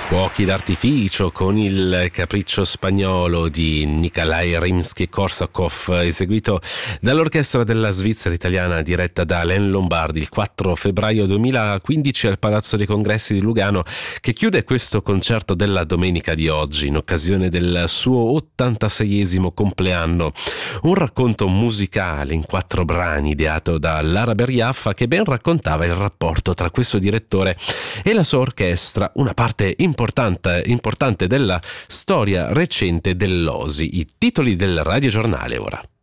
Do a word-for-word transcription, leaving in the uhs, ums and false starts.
Fuochi d'artificio con il Capriccio spagnolo di Nikolai Rimsky-Korsakov, eseguito dall'orchestra della Svizzera italiana diretta da Alain Lombardi il quattro febbraio duemilaquindici al Palazzo dei Congressi di Lugano, che chiude questo concerto della domenica di oggi in occasione del suo ottantaseiesimo compleanno. Un racconto musicale in quattro brani ideato da Lara Berriaffa, che ben raccontava il rapporto tra questo direttore e la sua orchestra, una parte importante importante della storia recente dell'O S I. I titoli del radiogiornale ora.